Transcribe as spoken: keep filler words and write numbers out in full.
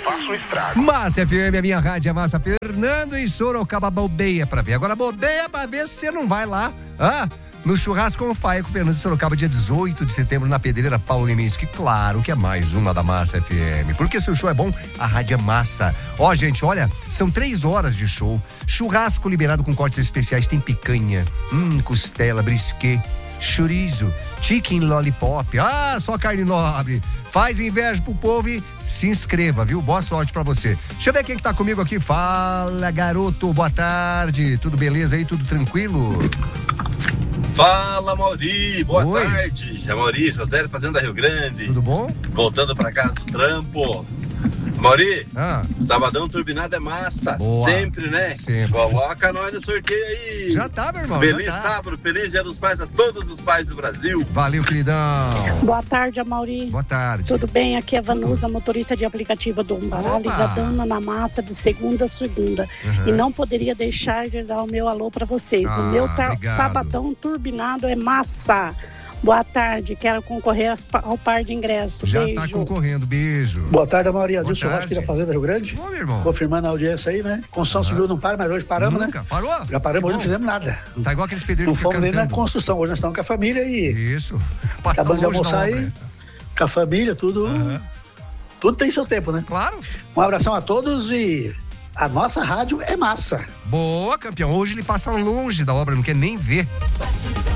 faço um estrago. Massa F M, a minha rádio é Massa. Fernando em Sorocaba, bobeia pra ver. Agora bobeia pra ver se você não vai lá, ah, no churrasco com Faia com o Fernando em Sorocaba, dia dezoito de setembro, na Pedreira Paulo Leminski. Claro que é mais uma da Massa F M, porque se o show é bom, a rádio é massa. Ó, gente, olha, são três horas de show, churrasco liberado com cortes especiais, tem picanha, hum, costela, brisquet, chorizo, chicken lollipop, ah, só carne nobre. Faz inveja pro povo e se inscreva, viu? Boa sorte pra você. Deixa eu ver quem que tá comigo aqui. Fala, garoto, boa tarde. Tudo beleza aí? Tudo tranquilo? Fala, Mauri, boa Oi. tarde. É Mauri, José, Fazenda Rio Grande. Tudo bom? Voltando pra casa do trampo. Mauri, ah. sabadão turbinado é massa. Boa. Sempre, né? Sempre. Coloca nós no sorteio aí. Já tá, meu irmão. Feliz já tá. sábado, feliz Dia dos Pais a todos os pais do Brasil. Valeu, queridão. Boa tarde, Amauri. Boa tarde. Tudo bem? Aqui é a Vanusa, motorista de aplicativo do Umbará, ligadana na massa de segunda a segunda. Uhum. E não poderia deixar de dar o meu alô para vocês. Ah, o meu tar- obrigado. sabadão turbinado é massa. Boa tarde, quero concorrer ao par de ingressos. Já Beijo. tá concorrendo, beijo. Boa tarde, Maria. Boa Do churrasco aqui tarde. da Fazenda Rio Grande. Ô, meu irmão. Confirmando a audiência aí, né? Construção Aham. civil não para, mas hoje paramos, Nunca. né? Parou? Já paramos, hoje não fizemos nada. Tá igual aqueles pedreiros Não que ficam fomos nem na cantando. construção, hoje nós estamos com a família e Isso. Passando acabamos de longe da almoçar obra. aí. Com a família, tudo. Aham. Tudo tem seu tempo, né? Claro. Um abração a todos e a nossa rádio é massa. Boa, campeão. Hoje ele passa longe da obra, não quer nem ver.